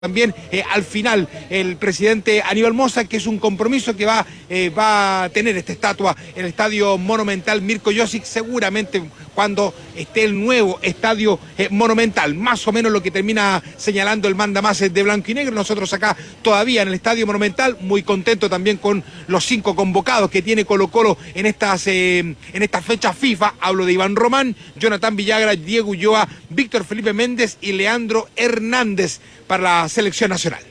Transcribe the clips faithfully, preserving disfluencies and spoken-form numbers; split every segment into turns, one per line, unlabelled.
También eh, al final el presidente Aníbal Mosa, que es un compromiso que va, eh, va a tener esta estatua en el Estadio Monumental Mirko Josic, seguramente cuando esté el nuevo Estadio eh, Monumental, más o menos lo que termina señalando el mandamás de blanco y negro. Nosotros acá todavía en el Estadio Monumental, muy contento también con los cinco convocados que tiene Colo Colo en estas, eh, en estas fechas FIFA. Hablo de Iván Román, Jonathan Villagra, Diego Ulloa, Víctor Felipe Méndez y Leandro Hernández para la selección nacional.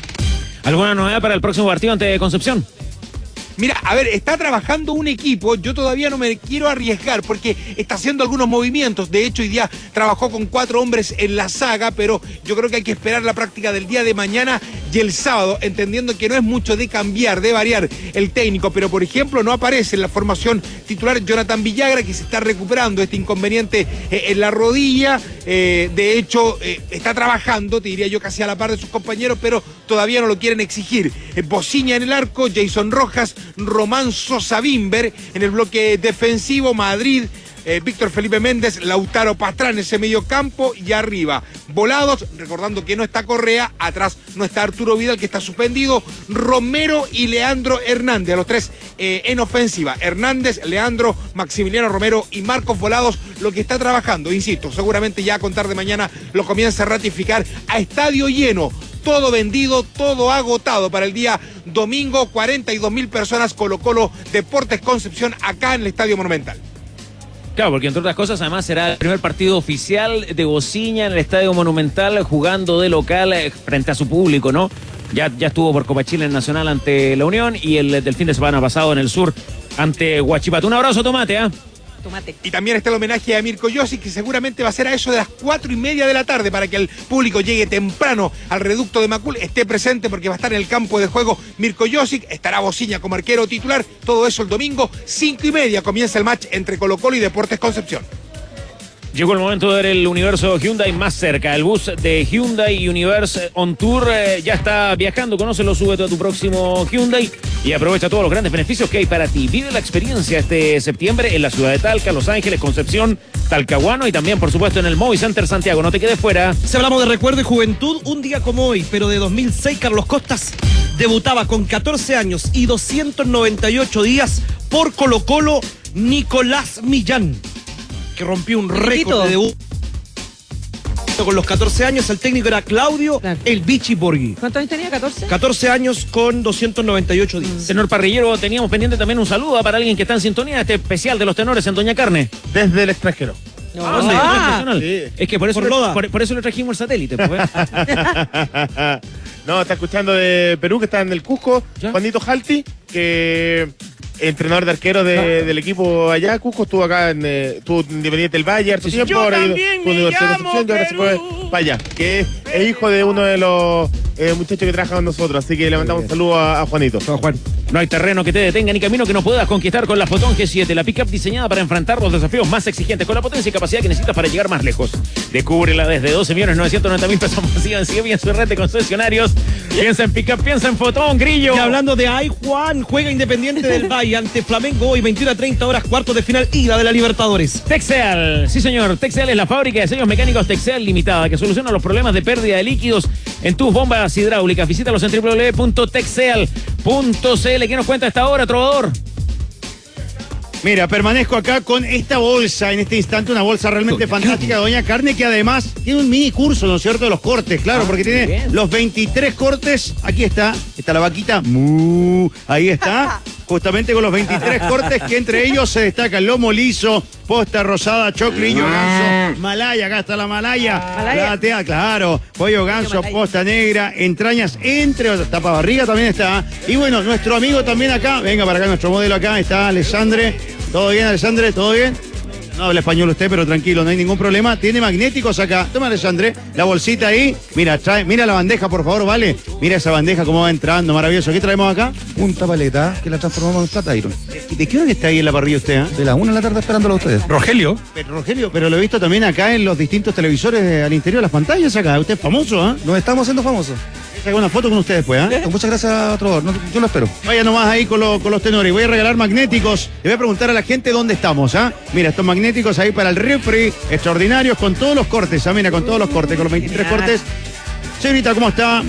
¿Alguna novedad para el próximo partido ante Concepción?
Mira, a ver, está trabajando un equipo, yo todavía no me quiero arriesgar porque está haciendo algunos movimientos. De hecho, hoy día trabajó con cuatro hombres en la saga, pero yo creo que hay que esperar la práctica del día de mañana y el sábado, entendiendo que no es mucho de cambiar, de variar el técnico. Pero, por ejemplo, no aparece en la formación titular Jonathan Villagra, que se está recuperando este inconveniente eh, en la rodilla. Eh, de hecho, eh, está trabajando, te diría yo, casi a la par de sus compañeros, pero todavía no lo quieren exigir. Eh, Bociña en el arco, Jason Rojas, Román Sosa Bimber en el bloque defensivo, Madrid, eh, Víctor Felipe Méndez, Lautaro Pastrán en ese medio campo y arriba Volados, recordando que no está Correa, atrás no está Arturo Vidal, que está suspendido, Romero y Leandro Hernández, a los tres eh, en ofensiva, Hernández, Leandro, Maximiliano Romero y Marcos Volados, lo que está trabajando, insisto, seguramente ya a contar de mañana lo comienza a ratificar a estadio lleno. Todo vendido, todo agotado para el día domingo, cuarenta y dos mil personas, Colo Colo Deportes Concepción, acá en el Estadio Monumental.
Claro, porque entre otras cosas, además será el primer partido oficial de Bociña en el Estadio Monumental, jugando de local frente a su público, ¿no? Ya, ya estuvo por Copa Chile en Nacional ante la Unión y el del fin de semana pasado en el sur ante Huachipato. Un abrazo, Tomate, ¿ah? ¿eh?
Tomate. Y también está el homenaje a Mirko Josic, que seguramente va a ser a eso de las cuatro y media de la tarde para que el público llegue temprano al reducto de Macul, esté presente porque va a estar en el campo de juego Mirko Josic, estará Bociña como arquero titular, todo eso el domingo, cinco y media comienza el match entre Colo Colo y Deportes Concepción.
Llegó el momento de ver el universo Hyundai más cerca. El bus de Hyundai Universe On Tour eh, ya está viajando. Conócelo, súbete a tu próximo Hyundai y aprovecha todos los grandes beneficios que hay para ti. Vive la experiencia este septiembre en la ciudad de Talca, Los Ángeles, Concepción, Talcahuano y también, por supuesto, en el Movicenter Santiago. No te quedes fuera.
Si hablamos de recuerdo y juventud, un día como hoy, pero de dos mil seis, Carlos Costas debutaba con catorce años y doscientos noventa y ocho días por Colo Colo, Nicolás Millán, que rompió un récord de debut. Con los catorce años, el técnico era Claudio claro. El Bichi Borghi.
¿Cuántos años tenía? ¿catorce?
catorce años con doscientos noventa y ocho días.
Mm. Señor Parrillero, teníamos pendiente también un saludo para alguien que está en sintonía, este especial de los tenores en Doña Carne.
Desde el extranjero.
No, ah, ah, sí. Es que por eso,
por,
le, por, por eso le trajimos el satélite. Pues.
No, está escuchando de Perú, que está en el Cusco, ¿ya? Juanito Jalti, que... entrenador de arquero de, no. del equipo allá, Cusco, estuvo acá en eh, estuvo Independiente del Valle, harto tiempo,
yo
ahora
también me llamo
y ahora se fue para allá, que es, es hijo de uno de los eh, muchachos que trabajan con nosotros, así que le mandamos un saludo a, a Juanito.
No, Juan. No hay terreno que te detenga ni camino que no puedas conquistar con la Fotón G siete, la pickup diseñada para enfrentar los desafíos más exigentes, con la potencia y capacidad que necesitas para llegar más lejos. Descúbrela desde doce millones novecientos noventa mil pesos masivas. Sigue bien su red de concesionarios. Piensa en pickup, piensa en Fotón, Grillo.
Y hablando de Ay Juan, juega Independiente del Valle ante Flamengo hoy, veintiuna a treinta horas, cuartos de final, ida de la Libertadores.
Texeal, sí señor, Texeal es la fábrica de sellos mecánicos Texeal Limitada, que soluciona los problemas de pérdida de líquidos en tus bombas hidráulicas. Visítalos en doble u doble u doble u punto texeal punto c l. ¿Qué nos cuenta esta hora, Trovador?
Mira, permanezco acá con esta bolsa en este instante, una bolsa realmente fantástica de Doña Carne, que además tiene un mini curso, ¿no es cierto?, de los cortes, claro, ah, porque tiene bien. Los veintitrés cortes. Aquí está, está la vaquita, ¡mu! Ahí está, justamente con los veintitrés cortes, que entre ellos se destaca el lomo liso, posta rosada, choclillo, ganso, malaya, acá está la malaya,
malaya.
Platea, claro, pollo ganso, posta negra, entrañas, entre otras, tapa barriga también está. Y bueno, nuestro amigo también acá, venga para acá, nuestro modelo acá, está Alessandre. ¿Todo bien, Alessandre? ¿Todo bien? No habla español usted, pero tranquilo, no hay ningún problema. Tiene magnéticos acá. Toma, Alessandre, la bolsita ahí. Mira, trae, mira la bandeja, por favor, ¿vale? Mira esa bandeja, cómo va entrando, maravilloso. ¿Qué traemos acá?
Punta paleta, que la transformamos en plata iron.
¿De qué hora está ahí en la parrilla usted? ¿eh?
De las una de la tarde esperándolo a ustedes.
Rogelio. Pero, Rogelio, pero lo he visto también acá en los distintos televisores al interior de las pantallas acá. Usted es famoso, ¿ah? ¿eh?
Nos estamos haciendo famosos.
Sacar una foto con usted después, ¿eh?
Muchas gracias, Trovador. No, yo lo espero.
Vaya nomás ahí con, lo, con los tenores. Voy a regalar magnéticos. Le voy a preguntar a la gente dónde estamos, ¿ah? ¿eh? Mira, estos magnéticos ahí para el refri, extraordinarios, con todos los cortes, ¿ah? ¿eh? Mira, con todos los cortes, con los veintitrés cortes. Señorita, ¿cómo está?